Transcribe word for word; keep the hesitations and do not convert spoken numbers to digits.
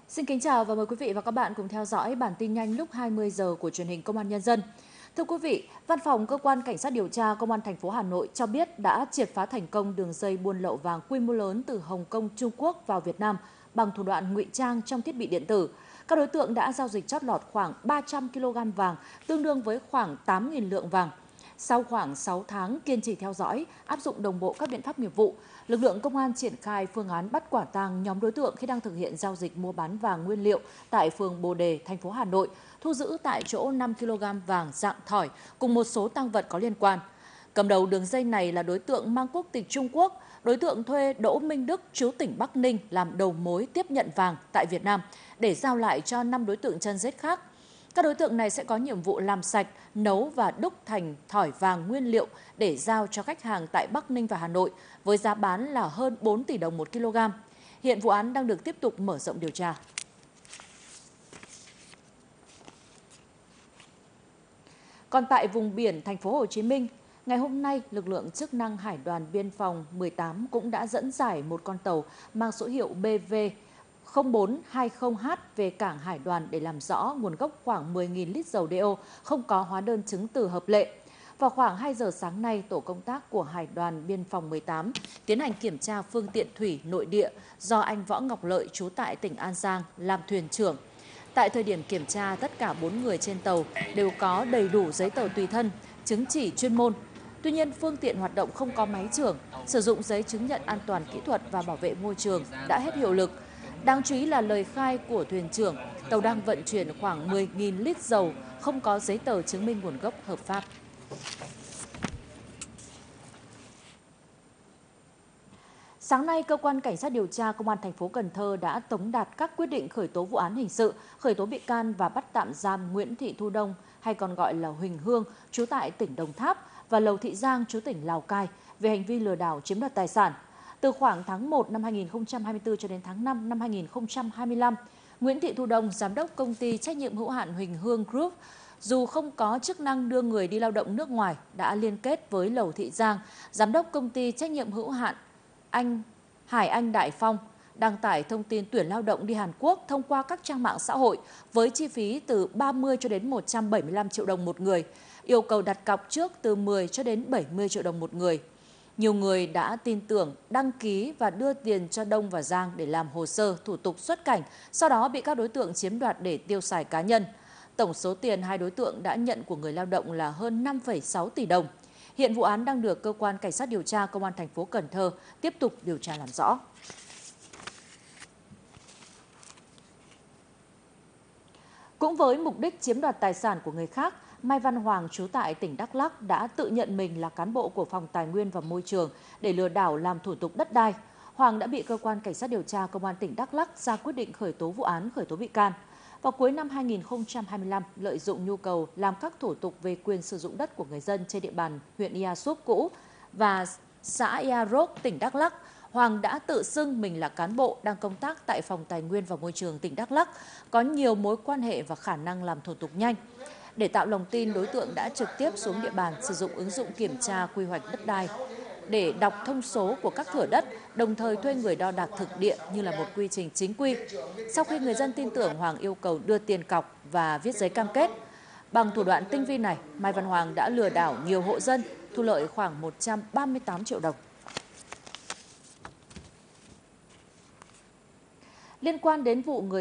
Xin kính chào và mời quý vị và các bạn cùng theo dõi bản tin nhanh lúc hai mươi giờ của truyền hình Công an Nhân dân. Thưa quý vị, Văn phòng Cơ quan Cảnh sát điều tra Công an thành phố Hà Nội cho biết đã triệt phá thành công đường dây buôn lậu vàng quy mô lớn từ Hồng Kông, Trung Quốc vào Việt Nam bằng thủ đoạn ngụy trang trong thiết bị điện tử. Các đối tượng đã giao dịch chót lọt khoảng ba trăm ki lô gam vàng, tương đương với khoảng tám nghìn lượng vàng. Sau khoảng sáu tháng kiên trì theo dõi, áp dụng đồng bộ các biện pháp nghiệp vụ, lực lượng công an triển khai phương án bắt quả tang nhóm đối tượng khi đang thực hiện giao dịch mua bán vàng nguyên liệu tại phường Bồ Đề, thành phố Hà Nội, thu giữ tại chỗ năm ki lô gam vàng dạng thỏi cùng một số tang vật có liên quan. Cầm đầu đường dây này là đối tượng mang quốc tịch Trung Quốc. Đối tượng thuê Đỗ Minh Đức, trú tỉnh Bắc Ninh làm đầu mối tiếp nhận vàng tại Việt Nam để giao lại cho năm đối tượng chân rết khác. Các đối tượng này sẽ có nhiệm vụ làm sạch, nấu và đúc thành thỏi vàng nguyên liệu để giao cho khách hàng tại Bắc Ninh và Hà Nội với giá bán là hơn bốn tỷ đồng một kg. Hiện vụ án đang được tiếp tục mở rộng điều tra. Còn tại vùng biển thành phố Hồ Chí Minh, ngày hôm nay, lực lượng chức năng Hải đoàn Biên phòng mười tám cũng đã dẫn giải một con tàu mang số hiệu B V không bốn hai không H về cảng Hải đoàn để làm rõ nguồn gốc khoảng mười nghìn lít dầu đeo không có hóa đơn chứng từ hợp lệ. Vào khoảng hai giờ sáng nay, tổ công tác của Hải đoàn Biên phòng mười tám tiến hành kiểm tra phương tiện thủy nội địa do anh Võ Ngọc Lợi trú tại tỉnh An Giang làm thuyền trưởng. Tại thời điểm kiểm tra, tất cả bốn người trên tàu đều có đầy đủ giấy tờ tùy thân, chứng chỉ chuyên môn. Tuy nhiên, phương tiện hoạt động không có máy trưởng, sử dụng giấy chứng nhận an toàn kỹ thuật và bảo vệ môi trường đã hết hiệu lực. Đáng chú ý là lời khai của thuyền trưởng, tàu đang vận chuyển khoảng mười nghìn lít dầu không có giấy tờ chứng minh nguồn gốc hợp pháp. Sáng nay, cơ quan cảnh sát điều tra Công an thành phố Cần Thơ đã tống đạt các quyết định khởi tố vụ án hình sự, khởi tố bị can và bắt tạm giam Nguyễn Thị Thu Đông, hay còn gọi là Huỳnh Hương, trú tại tỉnh Đồng Tháp, và Lầu Thị Giang, trú tỉnh Lào Cai, về hành vi lừa đảo chiếm đoạt tài sản. Từ khoảng tháng một năm hai nghìn không trăm hai mươi tư cho đến tháng năm năm hai nghìn không trăm hai mươi lăm, Nguyễn Thị Thu Đông, giám đốc công ty trách nhiệm hữu hạn Huỳnh Hương Group, dù không có chức năng đưa người đi lao động nước ngoài, đã liên kết với Lầu Thị Giang, giám đốc công ty trách nhiệm hữu hạn Anh Hải Anh Đại Phong, đăng tải thông tin tuyển lao động đi Hàn Quốc thông qua các trang mạng xã hội với chi phí từ ba mươi cho đến một trăm bảy mươi lăm triệu đồng một người, yêu cầu đặt cọc trước từ mười cho đến bảy mươi triệu đồng một người. Nhiều người đã tin tưởng, đăng ký và đưa tiền cho Đông và Giang để làm hồ sơ, thủ tục xuất cảnh, sau đó bị các đối tượng chiếm đoạt để tiêu xài cá nhân. Tổng số tiền hai đối tượng đã nhận của người lao động là hơn năm phẩy sáu tỷ đồng. Hiện vụ án đang được cơ quan cảnh sát điều tra Công an thành phố Cần Thơ tiếp tục điều tra làm rõ. Cũng với mục đích chiếm đoạt tài sản của người khác, Mai Văn Hoàng, trú tại tỉnh Đắk Lắk, đã tự nhận mình là cán bộ của Phòng Tài nguyên và Môi trường để lừa đảo làm thủ tục đất đai. Hoàng đã bị cơ quan cảnh sát điều tra Công an tỉnh Đắk Lắk ra quyết định khởi tố vụ án, khởi tố bị can. Vào cuối năm hai nghìn không trăm hai mươi lăm, lợi dụng nhu cầu làm các thủ tục về quyền sử dụng đất của người dân trên địa bàn huyện Ia Súp cũ và xã Ia Rốc, tỉnh Đắk Lắk, Hoàng đã tự xưng mình là cán bộ đang công tác tại Phòng Tài nguyên và Môi trường tỉnh Đắk Lắk, có nhiều mối quan hệ và khả năng làm thủ tục nhanh. Để tạo lòng tin, đối tượng đã trực tiếp xuống địa bàn sử dụng ứng dụng kiểm tra quy hoạch đất đai để đọc thông số của các thửa đất, đồng thời thuê người đo đạc thực địa như là một quy trình chính quy. Sau khi người dân tin tưởng, Hoàng yêu cầu đưa tiền cọc và viết giấy cam kết. Bằng thủ đoạn tinh vi này, Mai Văn Hoàng đã lừa đảo nhiều hộ dân, thu lợi khoảng một trăm ba mươi tám triệu đồng. Liên quan đến vụ người